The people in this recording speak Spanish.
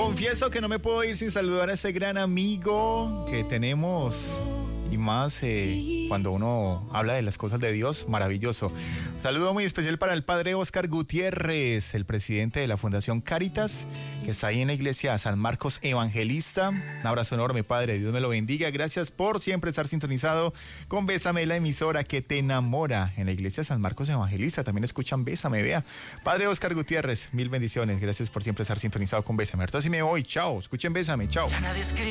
Confieso que no me puedo ir sin saludar a ese gran amigo que tenemos y más cuando uno habla de las cosas de Dios, maravilloso. Un saludo muy especial para el padre Oscar Gutiérrez, el presidente de la Fundación Cáritas, que está ahí en la iglesia San Marcos Evangelista. Un abrazo enorme, padre, Dios me lo bendiga. Gracias por siempre estar sintonizado con Bésame, la emisora que te enamora. En la iglesia San Marcos Evangelista también escuchan Bésame, vea. Padre Oscar Gutiérrez, mil bendiciones. Gracias por siempre estar sintonizado con Bésame. Ahorita sí me voy, chao. Escuchen Bésame, chao.